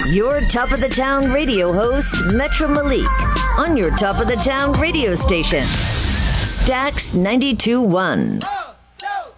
your top of the town radio host, Metro Malik, on your top of the town radio station, Stax 92.1.